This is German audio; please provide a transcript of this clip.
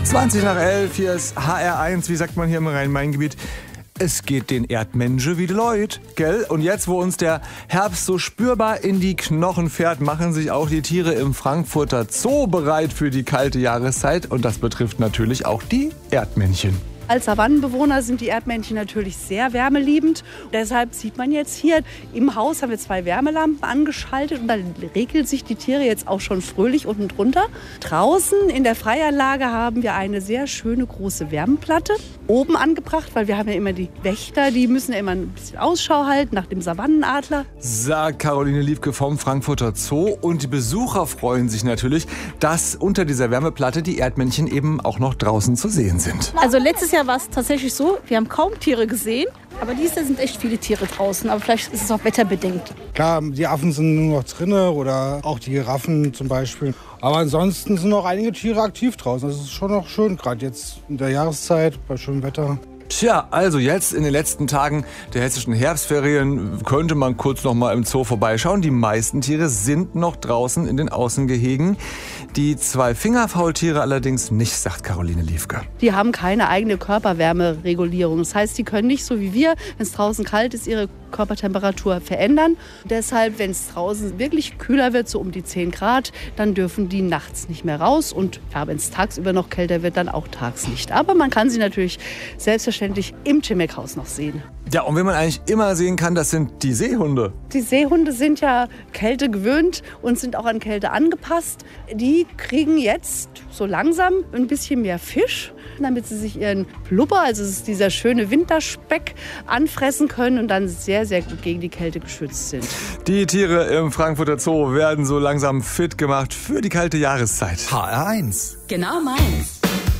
20:11, hier ist HR1, wie sagt man hier im Rhein-Main-Gebiet? Es geht den Erdmenschen wie die Leute, gell? Und jetzt, wo uns der Herbst so spürbar in die Knochen fährt, machen sich auch die Tiere im Frankfurter Zoo bereit für die kalte Jahreszeit. Und das betrifft natürlich auch die Erdmännchen. Als Savannenbewohner sind die Erdmännchen natürlich sehr wärmeliebend. Deshalb sieht man jetzt hier, im Haus haben wir 2 Wärmelampen angeschaltet und da regeln sich die Tiere jetzt auch schon fröhlich unten drunter. Draußen in der Freianlage haben wir eine sehr schöne große Wärmeplatte oben angebracht, weil wir haben ja immer die Wächter, die müssen ja immer ein bisschen Ausschau halten nach dem Savannenadler. Sagt Caroline Liebke vom Frankfurter Zoo. Und die Besucher freuen sich natürlich, dass unter dieser Wärmeplatte die Erdmännchen eben auch noch draußen zu sehen sind. Also letztes Jahr war es tatsächlich so, wir haben kaum Tiere gesehen, aber dieses Jahr sind echt viele Tiere draußen. Aber vielleicht ist es auch wetterbedingt. Klar, die Affen sind nur noch drinne oder auch die Giraffen zum Beispiel. Aber ansonsten sind noch einige Tiere aktiv draußen. Das ist schon noch schön, gerade jetzt in der Jahreszeit bei schönem Wetter. Tja, also jetzt in den letzten Tagen der hessischen Herbstferien könnte man kurz noch mal im Zoo vorbeischauen. Die meisten Tiere sind noch draußen in den Außengehegen. Die 2 Fingerfaultiere allerdings nicht, sagt Caroline Liebke. Die haben keine eigene Körperwärmeregulierung. Das heißt, die können nicht so wie wir, wenn es draußen kalt ist, ihre Körpertemperatur verändern. Deshalb, wenn es draußen wirklich kühler wird, so um die 10 Grad, dann dürfen die nachts nicht mehr raus. Und ja, wenn es tagsüber noch kälter wird, dann auch tags nicht. Aber man kann sie natürlich selbstverständlich im Chimek-Haus noch sehen. Ja, und wen man eigentlich immer sehen kann, das sind die Seehunde. Die Seehunde sind ja Kälte gewöhnt und sind auch an Kälte angepasst. Die kriegen jetzt so langsam ein bisschen mehr Fisch, damit sie sich ihren Blubber, also es ist dieser schöne Winterspeck, anfressen können und dann sehr, sehr gut gegen die Kälte geschützt sind. Die Tiere im Frankfurter Zoo werden so langsam fit gemacht für die kalte Jahreszeit. HR1. Genau meins.